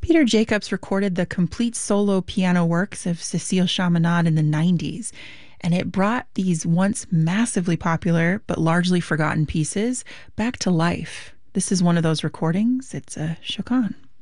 Peter Jacobs recorded the complete solo piano works of Cécile Chaminade in the 90s, and it brought these once massively popular but largely forgotten pieces back to life. This is one of those recordings. It's a Chacon.